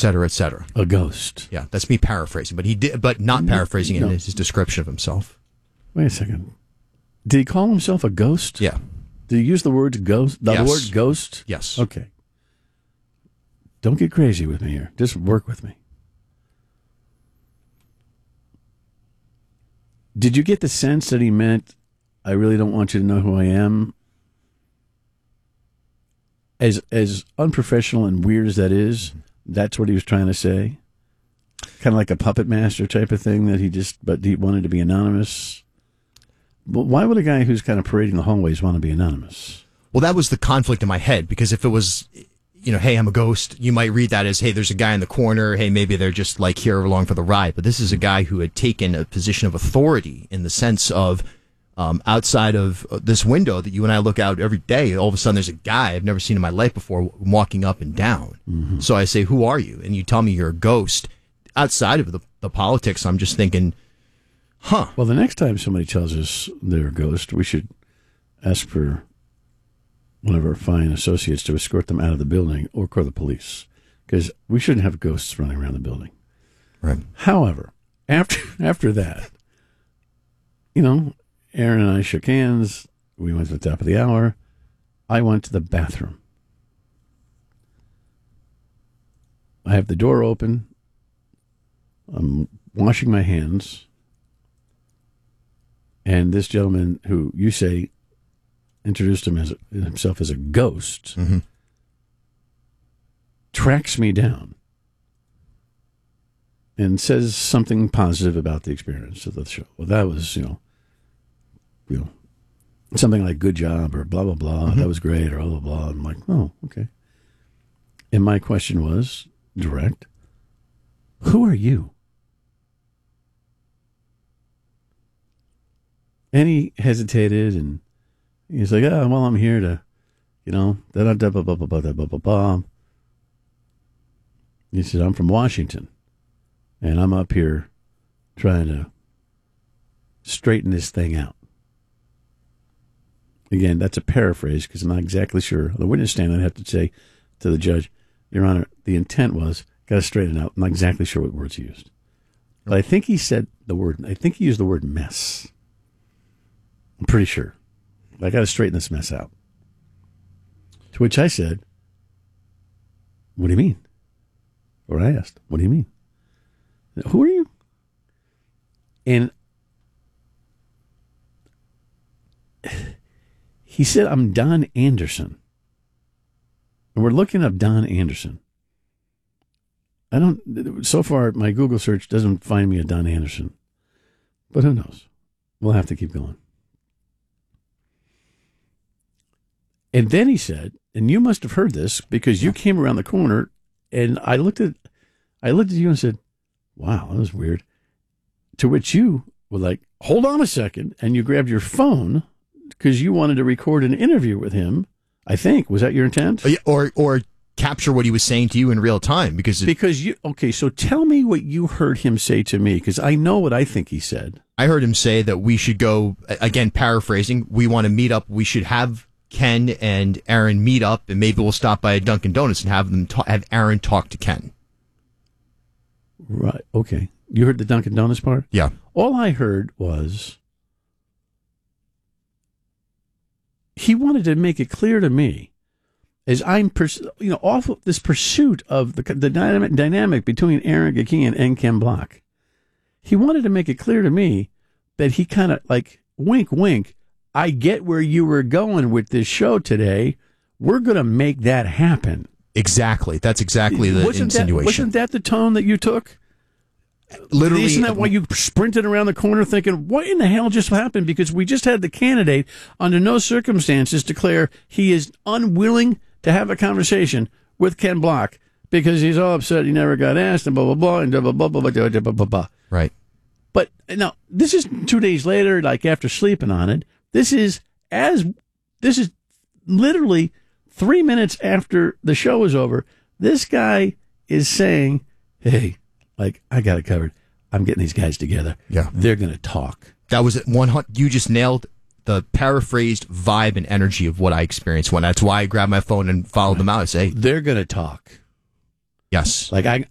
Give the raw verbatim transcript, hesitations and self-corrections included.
cetera, et cetera. A ghost. Yeah, that's me paraphrasing, but he did, but not paraphrasing no. in his description of himself. Wait a second. Did he call himself a ghost? Yeah. Did he use the word ghost? The yes. word ghost? Yes. Okay. Don't get crazy with me here. Just work with me. Did you get the sense that he meant, I really don't want you to know who I am? As as unprofessional and weird as that is, that's what he was trying to say? Kind of like a puppet master type of thing that he just, but he wanted to be anonymous? But why would a guy who's kind of parading the hallways want to be anonymous? Well, that was the conflict in my head, because if it was, you know, hey, I'm a ghost, you might read that as, hey, there's a guy in the corner, hey, maybe they're just like here along for the ride. But this is a guy who had taken a position of authority in the sense of um, outside of this window that you and I look out every day, all of a sudden there's a guy I've never seen in my life before walking up and down. Mm-hmm. So I say, who are you? And you tell me you're a ghost. Outside of the, the politics, I'm just thinking, huh. Well, the next time somebody tells us they're a ghost, we should ask for one of our fine associates to escort them out of the building or call the police, because we shouldn't have ghosts running around the building. Right. However, after after that, you know, Aaron and I shook hands. We went to the top of the hour. I went to the bathroom. I have the door open. I'm washing my hands. And this gentleman, who you say introduced him as a, himself as a ghost, mm-hmm. tracks me down and says something positive about the experience of the show. Well, that was, you know, you know, something like good job or blah, blah, blah. Mm-hmm. That was great or blah, blah, blah. I'm like, oh, okay. And my question was direct. Who are you? And he hesitated, and he's like, oh, well, I'm here to, you know, da da da blah, blah, blah, blah, blah, blah, blah. He said, I'm from Washington, and I'm up here trying to straighten this thing out. Again, that's a paraphrase, because I'm not exactly sure. On the witness stand, I'd have to say to the judge, Your Honor, the intent was, got to straighten it out. I'm not exactly sure what words he used. But I think he said the word, I think he used the word mess. I'm pretty sure. I got to straighten this mess out. To which I said, what do you mean? Or I asked, what do you mean? Who are you? And he said, I'm Don Anderson. And we're looking up Don Anderson. I don't, so far, my Google search doesn't find me a Don Anderson. But who knows? We'll have to keep going. And then he said, and you must have heard this because you came around the corner, and I looked at, I looked at you and said, wow, that was weird. To which you were like, hold on a second. And you grabbed your phone because you wanted to record an interview with him. I think, was that your intent? Or, or capture what he was saying to you in real time. Because, it, because you, okay, so tell me what you heard him say to me, because I know what I think he said. I heard him say that we should go, again, paraphrasing, we want to meet up, we should have Ken and Aaron meet up, and maybe we'll stop by a Dunkin' Donuts and have them ta- have Aaron talk to Ken. Right. Okay. You heard the Dunkin' Donuts part? Yeah. All I heard was he wanted to make it clear to me, as I'm, pers- you know, off of this pursuit of the the dynamic dynamic between Aaron Gakian and Ken Block. He wanted to make it clear to me that he kind of like wink, wink. I get where you were going with this show today. We're going to make that happen. Exactly. That's exactly the wasn't insinuation. That, wasn't that the tone that you took? Literally. Isn't that why you sprinted around the corner thinking, what in the hell just happened? Because we just had the candidate under no circumstances declare he is unwilling to have a conversation with Ken Block because he's all upset he never got asked and blah, blah, blah, and blah, blah, blah, blah, blah, blah, blah, blah. Right. But now, this is two days later, like after sleeping on it. This is as this is literally three minutes after the show was over. This guy is saying, hey, like, I got it covered. I'm getting these guys together. Yeah. They're going to talk. That was it. One hundred. You just nailed the paraphrased vibe and energy of what I experienced when. That's why I grabbed my phone and followed right. them out and say, they're going to talk. Yes. Like, I,